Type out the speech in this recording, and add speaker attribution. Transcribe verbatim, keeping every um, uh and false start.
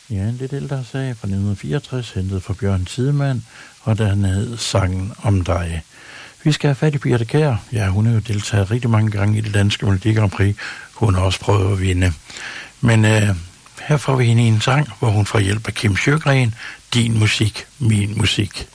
Speaker 1: Ja, en lidt ældre sag fra nitten fireogtres, hentet fra Bjørn Tidemand, og den hed Sangen om dig. Vi skal have fat i Birthe Kjær. Ja, hun har jo deltaget rigtig mange gange i det danske Melodi Grand Prix. Hun har også prøvet at vinde. Men øh, her får vi hende i en sang, hvor hun får hjælp af Kim Sjøgren. Din musik, min musik.